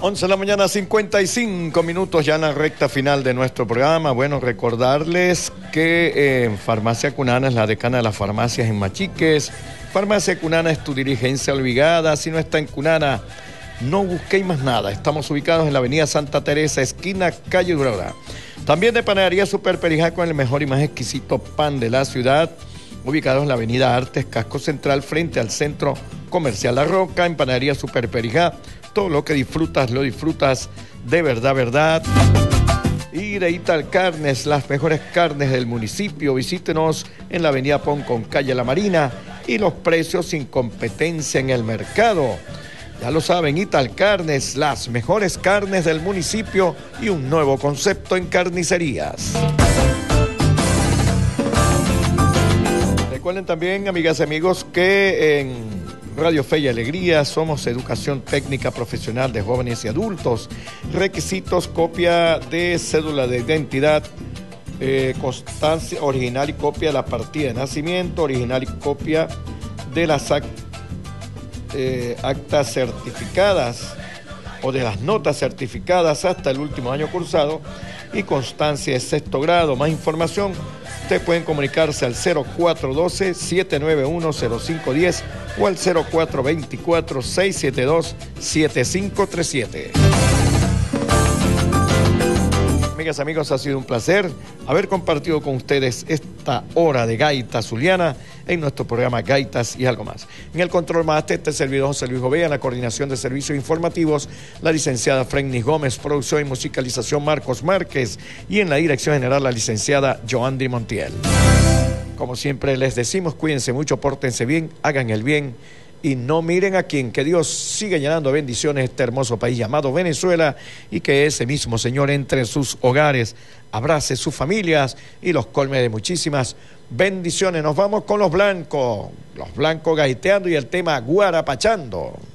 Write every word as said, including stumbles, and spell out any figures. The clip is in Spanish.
once de la mañana, cincuenta y cinco minutos, ya en la recta final de nuestro programa. Bueno, recordarles que eh, Farmacia Cunana es la decana de las farmacias en Machiques. Farmacia Cunana es tu diligencia obligada. Si no está en Cunana, no busquéis más nada. Estamos ubicados en la avenida Santa Teresa, esquina Calle Aurora. También de Panadería Super Perijá, con el mejor y más exquisito pan de la ciudad. Ubicados en la avenida Artes, Casco Central, frente al Centro Comercial La Roca. En Panadería Super Perijá, todo lo que disfrutas, lo disfrutas de verdad, verdad. Y de Ital Carnes, las mejores carnes del municipio. Visítenos en la avenida Poncón, calle La Marina, y los precios sin competencia en el mercado. Ya lo saben, Ital Carnes, las mejores carnes del municipio y un nuevo concepto en carnicerías. Recuerden también, amigas y amigos, que en Radio Fe y Alegría somos educación técnica profesional de jóvenes y adultos. Requisitos: copia de cédula de identidad, eh, constancia original y copia de la partida de nacimiento, original y copia de las act, eh, actas certificadas o de las notas certificadas hasta el último año cursado y constancia de sexto grado. Más información, ustedes pueden comunicarse al cero cuatro uno dos, siete nueve uno, cero cinco uno cero o al cero cuatro dos cuatro, seis siete dos, siete cinco tres siete. Amigas, amigos, ha sido un placer haber compartido con ustedes esta hora de Gaita Zuliana en nuestro programa Gaitas y Algo Más. En el control máster, este servidor José Luis Gobea, en la coordinación de servicios informativos, la licenciada Frenny Gómez, producción y musicalización Marcos Márquez, y en la dirección general la licenciada Joandri Montiel. Como siempre les decimos, cuídense mucho, pórtense bien, hagan el bien y no miren a quién. Que Dios siga llenando de bendiciones este hermoso país llamado Venezuela, y que ese mismo Señor entre en sus hogares, abrace sus familias y los colme de muchísimas bendiciones. Nos vamos con los blancos, los blancos gaiteando y el tema Guarapachando.